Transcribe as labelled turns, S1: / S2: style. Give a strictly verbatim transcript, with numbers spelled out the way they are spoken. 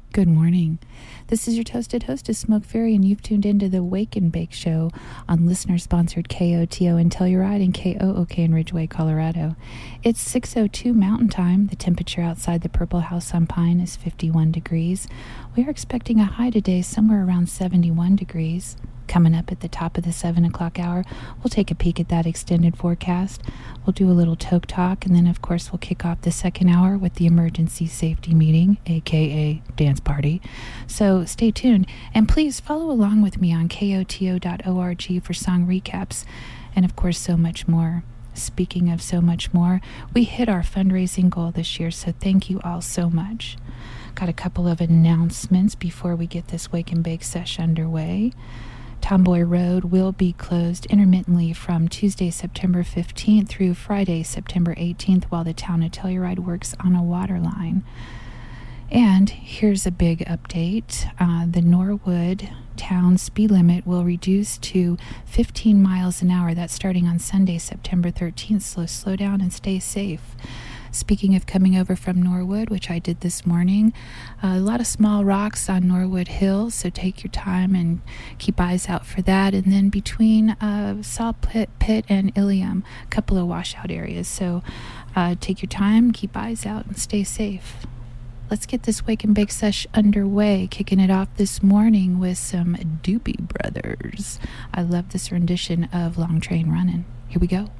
S1: Good morning. This is your toasted hostess, Smoke Fairy, and you've tuned into the Wake and Bake Show on listener-sponsored K O T O in Telluride and K O O K in Ridgeway, Colorado. It's six oh two Mountain Time. The temperature outside the Purple House on Pine is fifty-one degrees. We are expecting a high today somewhere around seventy-one degrees. Coming up at the top of the seven o'clock hour, we'll take a peek at that extended forecast. We'll do a little toke talk, and then, of course, we'll kick off the second hour with the emergency safety meeting, a k a dance party. So stay tuned, and please follow along with me on K O T O dot org for song recaps, and, of course, so much more. Speaking of so much more, we hit our fundraising goal this year, so thank you all so much. Got a couple of announcements before we get this Wake and Bake sesh underway. Tomboy Road will be closed intermittently from Tuesday, September fifteenth through Friday, September eighteenth, while the town of Telluride works on a water line. And here's a big update. Uh, the Norwood town speed limit will reduce to fifteen miles an hour. That's starting on Sunday, September thirteenth, so slow down and stay safe. Speaking of coming over from Norwood, which I did this morning, uh, a lot of small rocks on Norwood Hill, so take your time and keep eyes out for that. And then between uh, Saw Pit, Pit and Ilium, a couple of washout areas. So uh, take your time, keep eyes out, and stay safe. Let's get this Wake and Bake sesh underway, kicking it off this morning with some Doobie Brothers. I love this rendition of Long Train Runnin'. Here we go.